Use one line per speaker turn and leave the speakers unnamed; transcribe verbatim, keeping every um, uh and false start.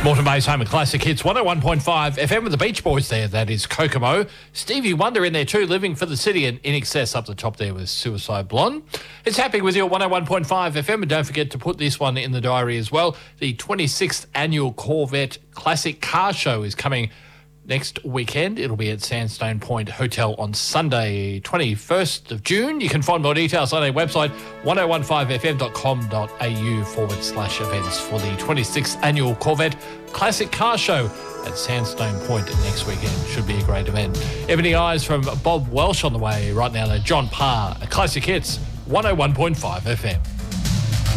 Morton Bay's home of classic hits, one oh one point five F M with the Beach Boys there. That is Kokomo. Stevie Wonder in there too, Living for the City, and In Excess up the top there with Suicide Blonde. It's happening with you at one oh one point five F M, and don't forget to put this one in the diary as well. The twenty-sixth annual Corvette Classic Car Show is coming next weekend. It'll be at Sandstone Point Hotel on Sunday, twenty-first of June. You can find more details on our website, ten fifteen f m dot com dot a u forward slash events for the twenty-sixth annual Corvette Classic Car Show at Sandstone Point next weekend. Should be a great event. Ebony Eyes from Bob Welsh on the way right now. Though John Parr, Classic Hits, one oh one point five F M.